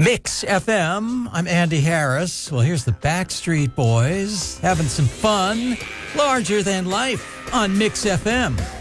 Mix FM. I'm Andy Harris. Well, here's the Backstreet Boys having some fun, larger than life on Mix FM.